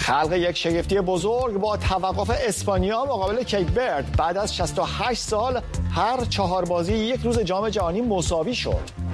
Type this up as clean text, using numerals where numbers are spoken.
خلق یک شگفتی بزرگ با توقف اسپانیا مقابل کیپ ورد بعد از 68 سال هر 4 بازی یک روز جام جهانی مساوی شد.